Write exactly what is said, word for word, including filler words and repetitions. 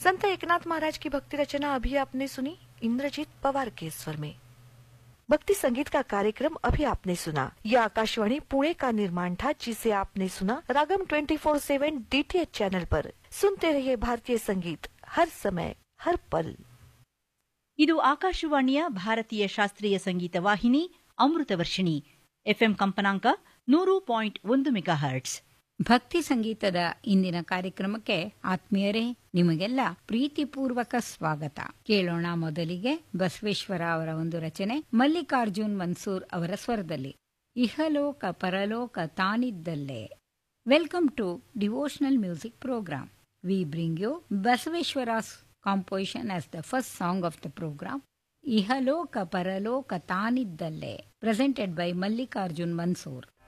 संत एकनाथ महाराज की भक्ति रचना अभी आपने सुनी इंद्रजीत पवार के स्वर में। भक्ति संगीत का कार्यक्रम अभी आपने सुना। यह आकाशवाणी पुणे का निर्माण था, जिसे आपने सुना रागम twenty four seven DTH channel पर। सुनते रहिए भारतीय संगीत हर समय हर पल। ಇದು ಆಕಾಶವಾಣಿಯ ಭಾರತೀಯ ಶಾಸ್ತ್ರೀಯ ಸಂಗೀತ ವಾಹಿನಿ ಅಮೃತವರ್ಷಿಣಿ ಎಫ್ಎಂ ಕಂಪನಾಂಕ ನೂರು ಪಾಯಿಂಟ್ ಒಂದು ಮೆಗಾ ಹರ್ಟ್ಸ್. ಭಕ್ತಿ ಸಂಗೀತದ ಇಂದಿನ ಕಾರ್ಯಕ್ರಮಕ್ಕೆ ಆತ್ಮೀಯರೇ ನಿಮಗೆಲ್ಲ ಪ್ರೀತಿಪೂರ್ವಕ ಸ್ವಾಗತ. ಕೇಳೋಣ ಮೊದಲಿಗೆ ಬಸವೇಶ್ವರ ಅವರ ಒಂದು ರಚನೆ ಮಲ್ಲಿಕಾರ್ಜುನ್ ಮನ್ಸೂರ್ ಅವರ ಸ್ವರದಲ್ಲಿ, ಇಹಲೋಕ ಪರಲೋಕ ತಾನಿದ್ದಲ್ಲೇ. Welcome to devotional music program. V bring you ಬಸವೇಶ್ವರಾಸ್ composition as the first song of the program, Ihaloka Paraloka Taniddalle, presented by Mallikarjun Mansoor.